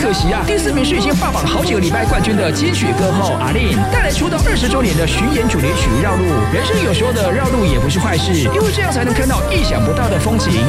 可惜啊，第4名是已经霸榜好几个礼拜冠军的金曲歌后阿令，带来出道20周年的巡演主题曲《绕路》。人生有时候的绕路也不是坏事，因为这样才能看到意想不到的风景。